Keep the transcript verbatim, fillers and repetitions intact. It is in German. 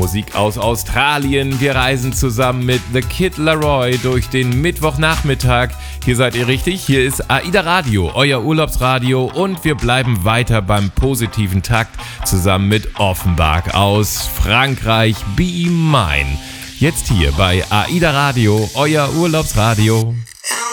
Musik aus Australien. Wir reisen zusammen mit The Kid Laroi durch den Mittwochnachmittag. Hier seid ihr richtig, hier ist AIDA Radio, euer Urlaubsradio, und wir bleiben weiter beim positiven Takt zusammen mit Offenbach aus Frankreich. Be Mine. Jetzt hier bei AIDA Radio, euer Urlaubsradio.